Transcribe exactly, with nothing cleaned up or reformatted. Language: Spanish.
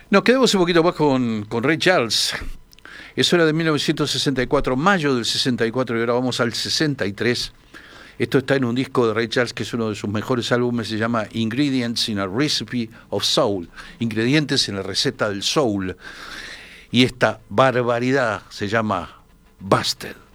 Nos quedamos un poquito más con, con Ray Charles. Eso era de mil novecientos sesenta y cuatro, mayo del sesenta y cuatro, y ahora vamos al sesenta y tres. Esto está en un disco de Ray Charles que es uno de sus mejores álbumes, se llama Ingredients in a Recipe of Soul, Ingredientes en la receta del soul. Y esta barbaridad se llama Busted.